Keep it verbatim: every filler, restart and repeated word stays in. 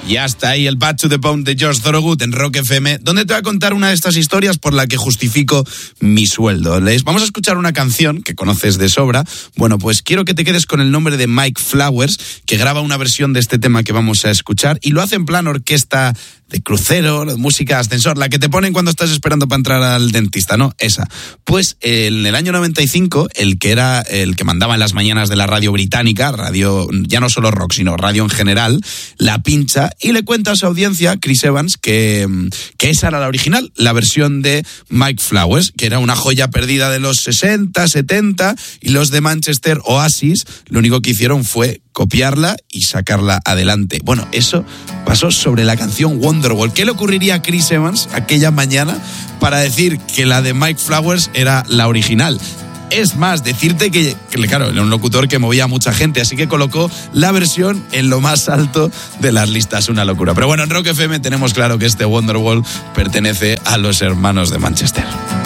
Y hasta ahí el Back to the Pound de George Thorogood en Rock F M, donde te voy a contar una de estas historias por la que justifico mi sueldo. Les vamos a escuchar una canción que conoces de sobra. Bueno, pues quiero que te quedes con el nombre de Mike Flowers, que graba una versión de este tema que vamos a escuchar y lo hace en plan orquesta de crucero, de música ascensor, la que te ponen cuando estás esperando para entrar al dentista, ¿no? Esa. Pues en el año noventa y cinco, el que era el que mandaba en las mañanas de la radio británica, radio ya no solo rock, sino radio en general, la pincha y le cuenta a su audiencia, Chris Evans, que, que esa era la original, la versión de Mike Flowers, que era una joya perdida de los sesenta, setenta, y los de Manchester Oasis lo único que hicieron fue copiarla y sacarla adelante. Bueno, eso pasó sobre la canción Wonderwall. ¿Qué le ocurriría a Chris Evans aquella mañana para decir que la de Mike Flowers era la original? Es más, decirte que, que, claro, era un locutor que movía a mucha gente, así que colocó la versión en lo más alto de las listas. Una locura. Pero bueno, en Rock F M tenemos claro que este Wonderwall pertenece a los hermanos de Manchester.